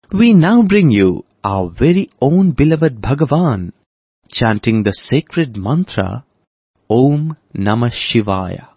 We now bring you our very own beloved Bhagavan, chanting the sacred mantra Om Namah Shivaya.